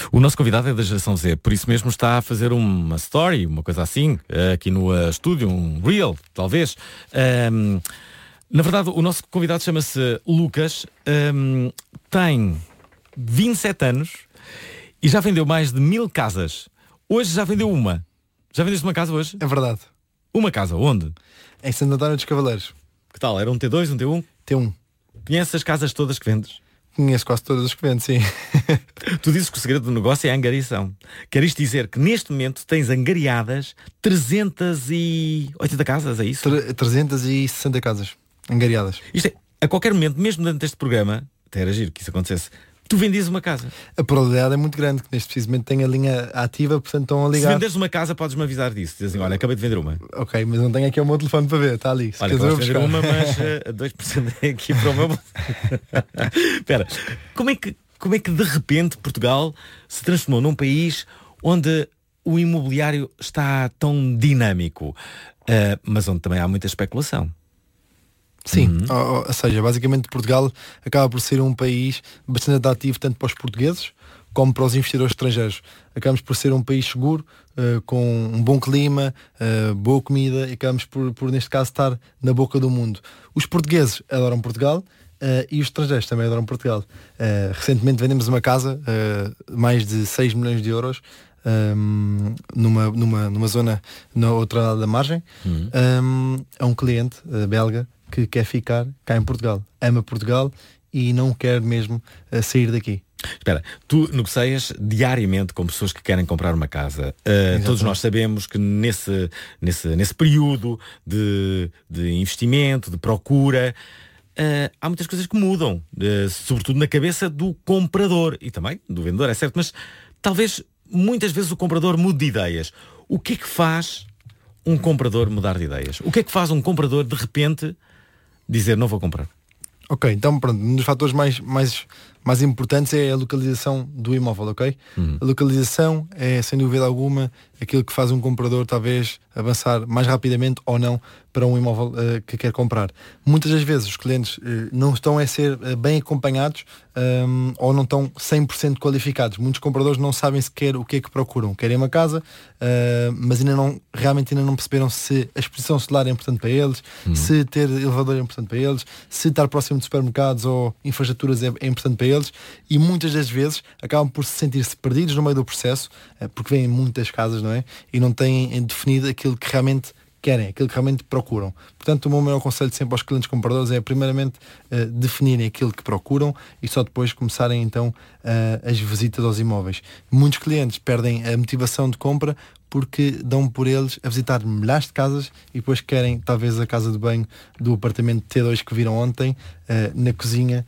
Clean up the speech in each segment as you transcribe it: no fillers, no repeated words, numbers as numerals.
O nosso convidado é da geração Z, por isso mesmo está a fazer uma story, uma coisa assim, aqui no estúdio, um reel, talvez. Na verdade, o nosso convidado chama-se Lucas, tem 27 anos e já vendeu mais de 1000 casas. Hoje já vendeu uma. Já vendeste uma casa hoje? É verdade. Uma casa, onde? Em Santo António dos Cavaleiros. Que tal? Era um T2, um T1? T1. Conheces as casas todas que vendes? Conheço quase todas as que vendo, sim. Tu dizes que o segredo do negócio é a angariação. Quer isto dizer que neste momento tens angariadas 380 casas, é isso? 360 casas angariadas. Isto é, a qualquer momento, mesmo durante este programa, até era giro que isso acontecesse, tu vendias uma casa. A probabilidade é muito grande, que neste precisamente tem a linha ativa, portanto estão a ligar. Se venderes uma casa, podes-me avisar disso. Diz assim, olha, acabei de vender uma. Ok, mas não tenho aqui o meu telefone para ver, está ali. Olha, podes vender uma, mas 2% é aqui para o meu. Espera, como é que de repente Portugal se transformou num país onde o imobiliário está tão dinâmico, mas onde também há muita especulação? Sim, ou seja, basicamente Portugal acaba por ser um país bastante atrativo tanto para os portugueses como para os investidores estrangeiros. Acabamos por ser um país seguro, com um bom clima, boa comida, e acabamos por neste caso estar na boca do mundo. Os portugueses adoram Portugal, e os estrangeiros também adoram Portugal. Recentemente vendemos uma casa, mais de 6 milhões de euros, numa zona na outra lado da margem, a um cliente belga que quer ficar cá em Portugal, ama Portugal e não quer mesmo sair daqui. Espera, tu negocias diariamente com pessoas que querem comprar uma casa. Todos nós sabemos que nesse período de investimento, de procura, há muitas coisas que mudam, sobretudo na cabeça do comprador e também do vendedor, é certo, mas talvez muitas vezes o comprador mude de ideias. O que é que faz um comprador mudar de ideias? O que é que faz um comprador de repente dizer não vou comprar? Ok, então pronto, um dos fatores mais importantes é a localização do imóvel, ok? A localização é, sem dúvida alguma, aquilo que faz um comprador talvez avançar mais rapidamente ou não para um imóvel que quer comprar. Muitas das vezes os clientes não estão a ser bem acompanhados, ou não estão 100% qualificados. Muitos compradores não sabem sequer o que é que procuram. Querem uma casa, mas realmente ainda não perceberam se a exposição solar é importante para eles, se ter elevador é importante para eles, se estar próximo de supermercados ou infraestruturas é importante para eles, e muitas das vezes acabam por se sentir-se perdidos no meio do processo, porque vêm muitas casas, não é? E não têm definido aquilo que realmente querem, aquilo que realmente procuram. Portanto, o meu maior conselho sempre aos clientes compradores é primeiramente definirem aquilo que procuram e só depois começarem então as visitas aos imóveis. Muitos clientes perdem a motivação de compra porque dão por eles a visitar milhares de casas e depois querem talvez a casa de banho do apartamento T2 que viram ontem, na cozinha,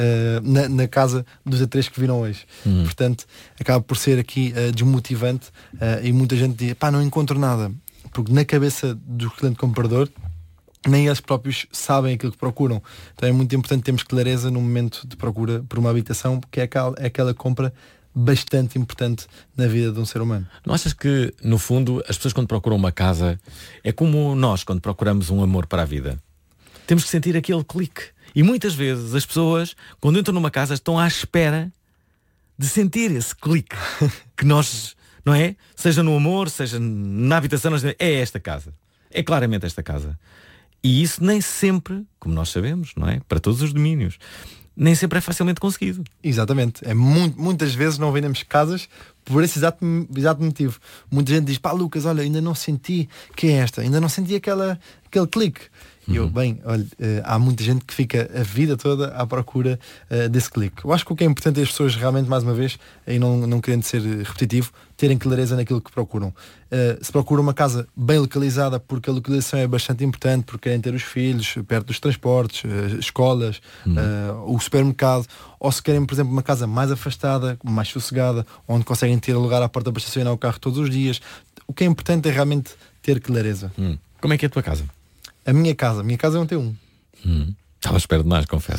na casa dos A3 que viram hoje. Portanto, acaba por ser aqui desmotivante, e muita gente diz, não encontro nada. Porque na cabeça do cliente comprador nem eles próprios sabem aquilo que procuram. Então é muito importante termos clareza no momento de procura por uma habitação, porque é aquela compra bastante importante na vida de um ser humano. Não achas que, no fundo, as pessoas quando procuram uma casa é como nós quando procuramos um amor para a vida? Temos que sentir aquele clique. E muitas vezes as pessoas, quando entram numa casa, estão à espera de sentir esse clique que nós... Não é? Seja no amor, seja na habitação, é esta casa. É claramente esta casa. E isso nem sempre, como nós sabemos, não é? Para todos os domínios, nem sempre é facilmente conseguido. Exatamente. Muitas vezes não vendemos casas por esse exato motivo. Muita gente diz, Lucas, olha, ainda não senti que é esta, ainda não senti aquele clique. E eu, olha, há muita gente que fica a vida toda à procura desse clique. Eu acho que o que é importante é as pessoas realmente, mais uma vez, e não querendo ser repetitivo, terem clareza naquilo que procuram. Se procuram uma casa bem localizada, porque a localização é bastante importante, porque querem ter os filhos perto dos transportes, escolas, o supermercado, ou se querem, por exemplo, uma casa mais afastada, mais sossegada, onde conseguem ter lugar à porta para estacionar o carro todos os dias. O que é importante é realmente ter clareza. Como é que é a tua casa? A minha casa é um T1. Estava à espera de mais, confesso.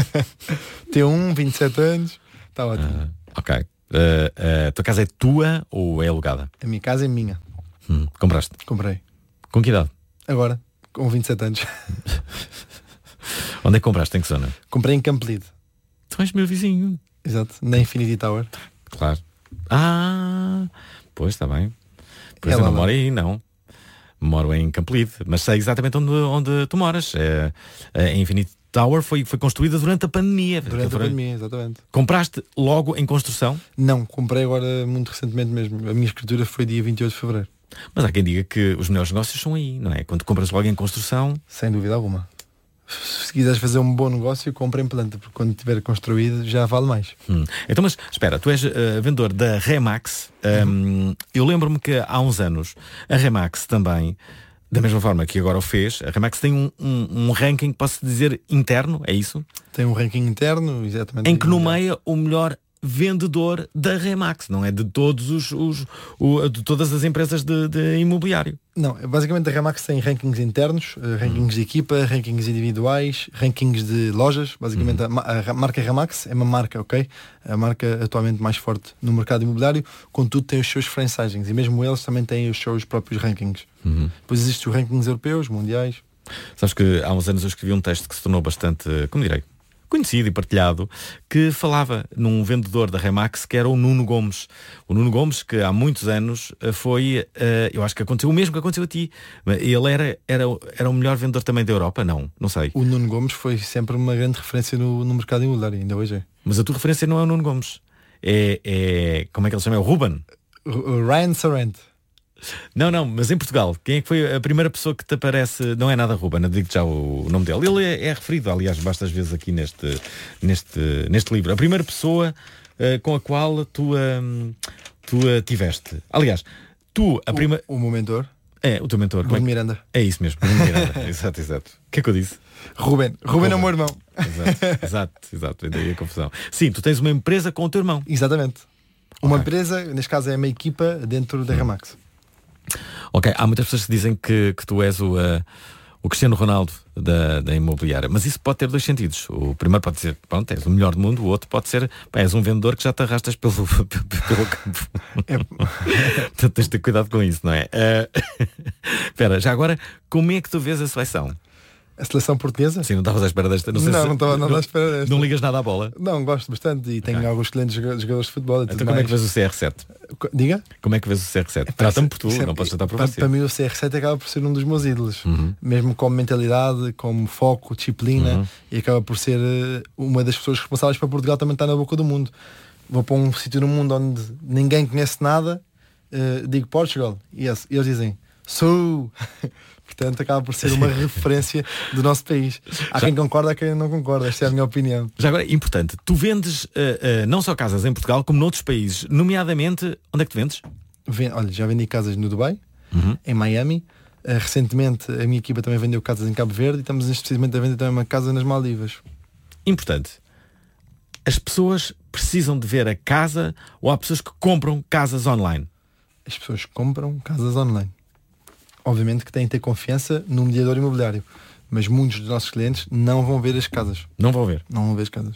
T1, 27 anos, está ótimo. Ok. A tua casa é tua ou é alugada? A minha casa é minha. Compraste? Comprei. Com que idade? Agora, com 27 anos. Onde é que compraste? Em que zona? Comprei em Campo Lido. Tu és meu vizinho. Exato, na Infinity Tower. Claro. Pois, está bem. Por isso eu não moro aí, não. Moro em Campolide, mas sei exatamente onde tu moras. A Infinity Tower foi construída durante a pandemia. Durante a pandemia, exatamente. Compraste logo em construção? Não, comprei agora muito recentemente mesmo. A minha escritura foi dia 28 de fevereiro. Mas há quem diga que os melhores negócios são aí, não é? Quando compras logo em construção. Sem dúvida alguma. Se quiseres fazer um bom negócio, compra em planta, porque quando estiver construído já vale mais. Então, mas espera, tu és vendedor da Remax. Eu lembro-me que há uns anos a Remax também, da mesma forma que agora o fez, a Remax tem um ranking, posso dizer, interno, é isso? Tem um ranking interno, exatamente. Em que nomeia o melhor vendedor da Remax, não é de todos de todas as empresas de imobiliário. Não, basicamente a Remax tem rankings internos, rankings de equipa, rankings individuais, rankings de lojas. Basicamente a marca Remax é uma marca, ok? A marca atualmente mais forte no mercado imobiliário, contudo tem os seus franchises e mesmo eles também têm os seus próprios rankings. Depois existem os rankings europeus, mundiais. Sabes que há uns anos eu escrevi um texto que se tornou bastante, como direi, conhecido e partilhado, que falava num vendedor da Remax que era o Nuno Gomes. O Nuno Gomes, que há muitos anos foi, eu acho que aconteceu o mesmo que aconteceu a ti. Ele era o melhor vendedor também da Europa? Não sei. O Nuno Gomes foi sempre uma grande referência no mercado imobiliário, ainda hoje é. Mas a tua referência não é o Nuno Gomes. Como é que ele se chama? É o Ruben? O Ryan Sarante. Não, mas em Portugal, quem é que foi a primeira pessoa que te aparece? Não é nada Ruben, eu digo já o nome dele. Ele é referido, aliás, bastas vezes aqui neste livro. A primeira pessoa com a qual tu tiveste. Aliás, o meu mentor. É, o teu mentor. Bruno Miranda. É isso mesmo, Bruno Miranda. Exato. O que é que eu disse? Ruben é o meu irmão. Exato, daí a confusão. Sim, tu tens uma empresa com o teu irmão. Exatamente. Uma empresa, neste caso é uma equipa dentro da Remax. Ok, há muitas pessoas que dizem que tu és o Cristiano Ronaldo da imobiliária, mas isso pode ter dois sentidos. O primeiro pode ser, pronto, és o melhor do mundo, o outro pode ser, és um vendedor que já te arrastas pelo campo. Portanto, tens de ter cuidado com isso, não é? Espera, já agora, como é que tu vês a seleção? A seleção portuguesa? Sim, não estavas à espera desta. Não estava nada à espera desta. Não ligas nada à bola? Não, gosto bastante e tenho alguns clientes jogadores de futebol. Então como é que vês o CR7? Diga? Como é que vês o CR7? Trata-me por tu, não podes tratar por você. Para mim o CR7 acaba por ser um dos meus ídolos. Mesmo como mentalidade, como foco, disciplina, e acaba por ser uma das pessoas responsáveis para Portugal também estar na boca do mundo. Vou para um sítio no mundo onde ninguém conhece nada, digo Portugal, e eles dizem sou. Portanto, acaba por ser uma referência do nosso país. Há quem concorda, há quem não concorda. Esta é a minha opinião. Já agora, importante, tu vendes não só casas em Portugal, como noutros países. Nomeadamente, onde é que tu vendes? Olha, já vendi casas no Dubai, em Miami. Recentemente, a minha equipa também vendeu casas em Cabo Verde e estamos precisamente a vender também uma casa nas Maldivas. Importante. As pessoas precisam de ver a casa ou há pessoas que compram casas online? As pessoas compram casas online. Obviamente que têm que ter confiança no mediador imobiliário, mas muitos dos nossos clientes não vão ver as casas. Não vão ver? Não vão ver as casas.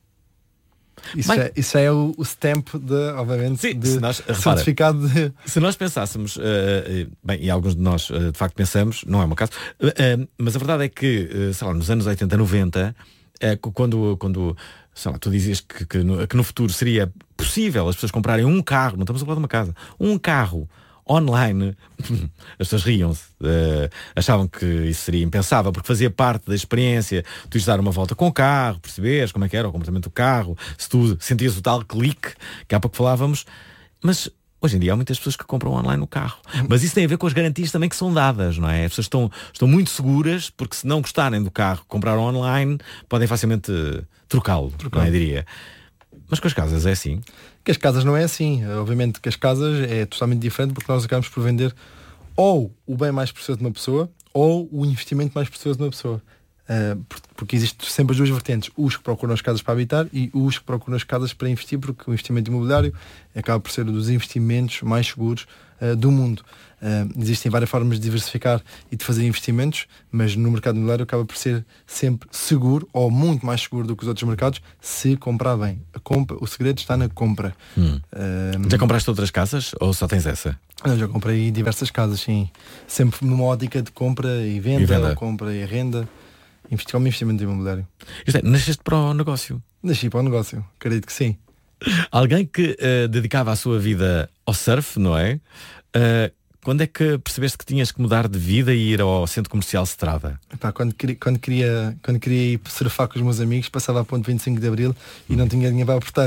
Isso é o stamp obviamente, sim, de certificado de... Se nós pensássemos, bem, e alguns de nós de facto pensamos, não é o meu caso, mas a verdade é que, sei lá, nos anos 80, 90, quando sei lá, tu dizias que no futuro seria possível as pessoas comprarem um carro, não estamos a falar de uma casa, um carro online, as pessoas riam-se, achavam que isso seria impensável, porque fazia parte da experiência tu ires dar uma volta com o carro, perceberes como é que era o comportamento do carro, se tu sentias o tal clique, que há pouco falávamos, mas hoje em dia há muitas pessoas que compram online o carro. Mas isso tem a ver com as garantias também que são dadas, não é? As pessoas estão muito seguras, porque se não gostarem do carro que compraram online, podem facilmente trocá-lo, não é, diria. Mas com as casas é assim? Que as casas não é assim. Obviamente que as casas é totalmente diferente, porque nós acabamos por vender ou o bem mais precioso de uma pessoa ou o investimento mais precioso de uma pessoa. Porque existem sempre as duas vertentes. Os que procuram as casas para habitar e os que procuram as casas para investir, porque o investimento imobiliário acaba por ser um dos investimentos mais seguros do mundo. Existem várias formas de diversificar e de fazer investimentos, mas no mercado imobiliário acaba por ser sempre seguro, ou muito mais seguro do que os outros mercados, se comprar bem. O segredo está na compra. Já compraste outras casas ou só tens essa? Eu já comprei diversas casas, sim. Sempre numa ótica de compra e venda. Ou compra e renda. Investir como investimento imobiliário. Nasceste para o negócio? Nasci para o negócio, acredito que sim. Alguém que dedicava a sua vida ao surf, não é? Quando é que percebeste que tinhas que mudar de vida e ir ao centro comercial Strada? Epá, quando queria ir surfar com os meus amigos, passava a ponte 25 de Abril e não tinha dinheiro para apertar.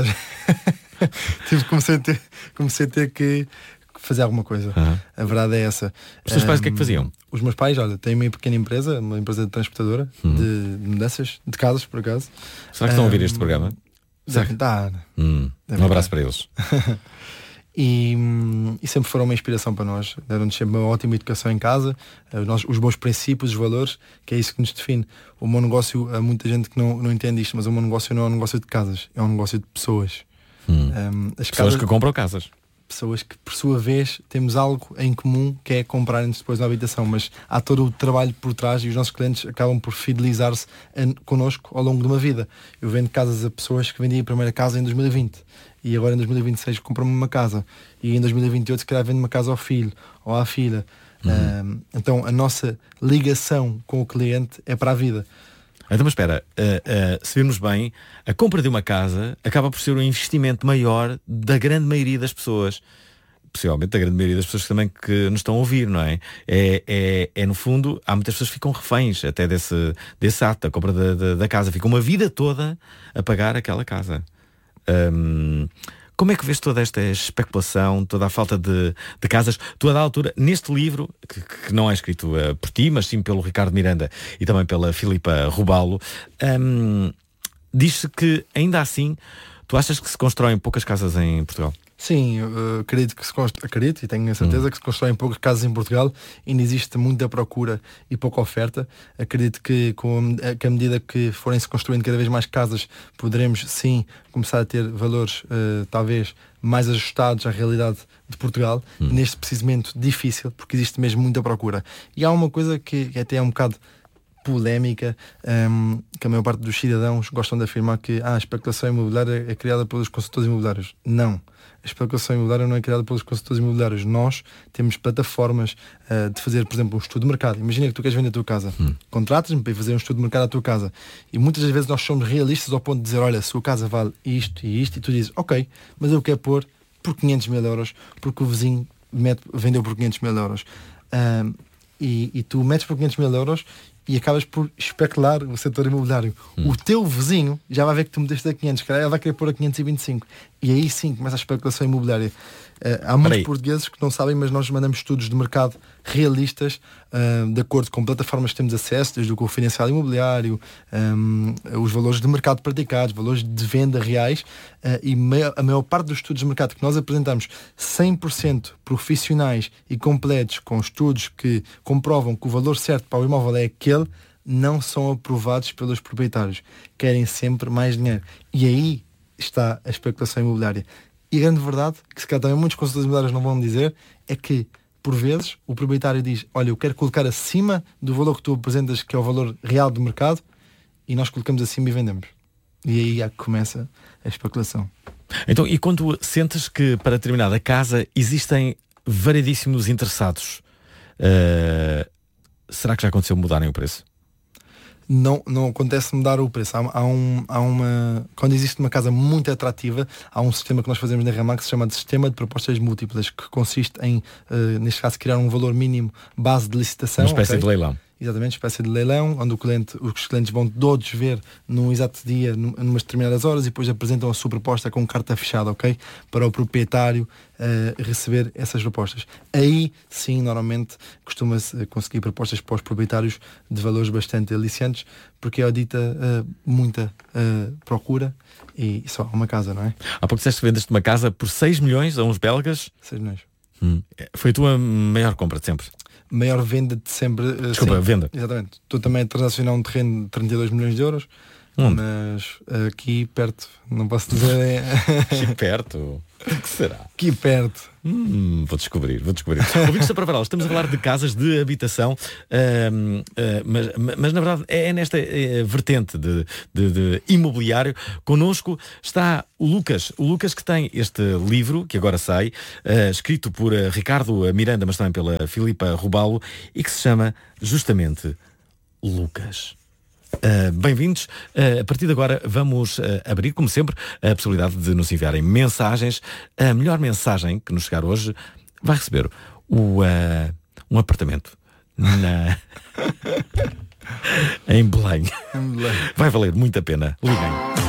Comecei a ter que fazer alguma coisa. A verdade é essa. Os teus pais o que é que faziam? Os meus pais, olha, têm uma pequena empresa, uma empresa de transportadora de mudanças, de casas, por acaso. Será que estão a ouvir este programa? Deve estar. Um abraço para eles. E sempre foram uma inspiração para nós. Deram-nos sempre uma ótima educação em casa, os bons princípios, os valores, que é isso que nos define. O meu negócio, há muita gente que não entende isto, mas o meu negócio não é um negócio de casas, é um negócio de pessoas. As pessoas que compram casas. Pessoas que, por sua vez, temos algo em comum, que é comprarem-nos depois na habitação, mas há todo o trabalho por trás e os nossos clientes acabam por fidelizar-se connosco ao longo de uma vida. Eu vendo casas a pessoas que vendiam a primeira casa em 2020 e agora em 2026 compram-me uma casa, e em 2028 se calhar vendo uma casa ao filho ou à filha. Então a nossa ligação com o cliente é para a vida. Então, mas espera, se virmos bem, a compra de uma casa acaba por ser um investimento maior da grande maioria das pessoas. Possivelmente da grande maioria das pessoas também que nos estão a ouvir, não é? No fundo, há muitas pessoas que ficam reféns até desse ato, da compra da casa. Ficam uma vida toda a pagar aquela casa. Como é que vês toda esta especulação, toda a falta de casas? Tu, a da altura, neste livro, que não é escrito por ti, mas sim pelo Ricardo Miranda e também pela Filipa Rubalo, diz-se que, ainda assim, tu achas que se constroem poucas casas em Portugal? Sim, eu acredito e tenho a certeza que se constroem poucas casas em Portugal. Ainda existe muita procura e pouca oferta. Acredito que à medida que forem-se construindo cada vez mais casas, poderemos sim começar a ter valores talvez mais ajustados à realidade de Portugal, neste preciso momento difícil, porque existe mesmo muita procura. E há uma coisa que até é um bocado polémica, que a maior parte dos cidadãos gostam de afirmar que a especulação imobiliária é criada pelos consultores imobiliários. Não. A especulação imobiliária não é criada pelos consultores imobiliários. Nós temos plataformas de fazer, por exemplo, um estudo de mercado. Imagina que tu queres vender a tua casa. Contratas-me para ir fazer um estudo de mercado à tua casa. E muitas das vezes nós somos realistas ao ponto de dizer, olha, a sua casa vale isto e isto, e tu dizes, ok, mas eu quero pôr por 500 mil euros porque o vizinho vendeu por 500 mil euros. E tu metes por 500 mil euros e acabas por especular o setor imobiliário. O teu vizinho já vai ver que tu meteste a 500, cara, ele vai querer pôr a 525. E aí sim começa a especulação imobiliária. Há muitos portugueses que não sabem, mas nós mandamos estudos de mercado realistas, de acordo com plataformas que temos acesso, desde o Confidencial Imobiliário, os valores de mercado praticados, valores de venda reais, e a maior parte dos estudos de mercado que nós apresentamos, 100% profissionais e completos, com estudos que comprovam que o valor certo para o imóvel é aquele, não são aprovados pelos proprietários. Querem sempre mais dinheiro. E aí está a especulação imobiliária. E a grande verdade, que se calhar também muitos consultores imobiliários não vão dizer, é que, por vezes, o proprietário diz, olha, eu quero colocar acima do valor que tu apresentas, que é o valor real do mercado, e nós colocamos acima e vendemos. E aí é que começa a especulação. Então, e quando sentes que para determinada casa existem variedíssimos interessados, será que já aconteceu mudarem o preço? Não acontece mudar o preço. Quando existe uma casa muito atrativa, há um sistema que nós fazemos na Remax que se chama de sistema de propostas múltiplas, que consiste em, neste caso, criar um valor mínimo base de licitação. Uma espécie de leilão. Exatamente, espécie de leilão, onde os clientes vão todos ver num exato dia, numas determinadas horas, e depois apresentam a sua proposta com carta fechada, ok? Para o proprietário receber essas propostas. Aí, sim, normalmente costuma-se conseguir propostas para os proprietários de valores bastante aliciantes, porque é dita muita procura e só há uma casa, não é? Há pouco disseste que vendeste uma casa por 6 milhões a uns belgas. 6 milhões. Foi a tua maior compra de sempre? Maior venda de sempre. Desculpa, sim, venda. Exatamente. Estou também a transacionar um terreno de 32 milhões de euros. Mas aqui perto, não posso dizer. Aqui perto? O que será? Aqui perto. Vou descobrir. Ouvintes da Pravaral, estamos a falar de casas de habitação, mas na verdade é nesta vertente de imobiliário. Connosco está o Lucas que tem este livro, que agora sai, escrito por Ricardo Miranda, mas também pela Filipa Rubalo, e que se chama justamente Lucas. Bem-vindos. A partir de agora vamos abrir, como sempre, a possibilidade de nos enviarem mensagens. A melhor mensagem que nos chegar hoje vai receber um apartamento em Belém. Vai valer muito a pena. Liguem.